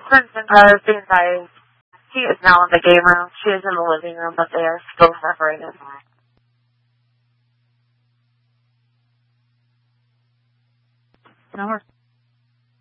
Princeton Post, the inside. He is now in the game room. She is in the living room, but they are still separated. Number